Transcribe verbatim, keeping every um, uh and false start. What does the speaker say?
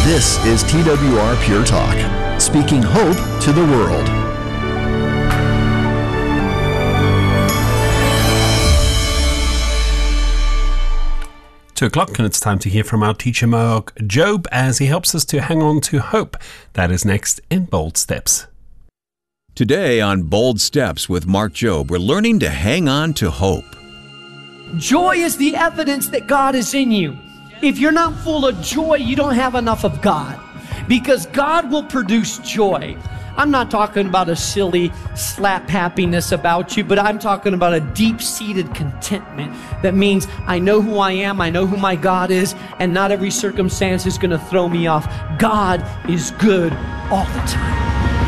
This is T W R Pure Talk, speaking hope to the world. Two o'clock, and it's time to hear from our teacher Mark Jobe as he helps us to hang on to hope. That is next in Bold Steps. Today on Bold Steps with Mark Jobe, we're learning to hang on to hope. Joy is the evidence that God is in you. If you're not full of joy, you don't have enough of God, because God will produce joy. I'm not talking about a silly slap happiness about you, but I'm talking about a deep-seated contentment that means I know who I am, I know who my God is, and not every circumstance is going to throw me off. God is good all the time.